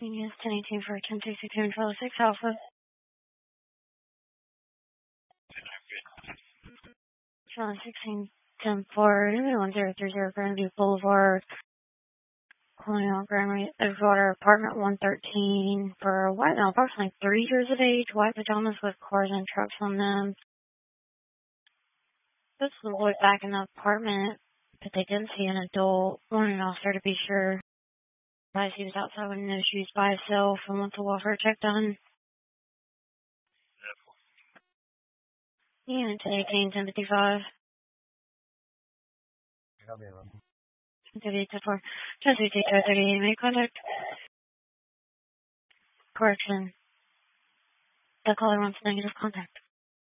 Yes, 1018 for 1062 and 6 Alpha. John 1610 for 1030 Grandview Boulevard. Calling on Grand Edgewater Apartment 113 for a white male, approximately 30 years of age, white pajamas with cars and trucks on them. This was Lloyd back in the apartment, but they didn't see an adult warning officer to be sure. Guys, he was outside with no shoes by himself and wants a welfare check done. Yeah, to 181055. WH4. Just WH38, make contact. Correction. The caller wants negative contact.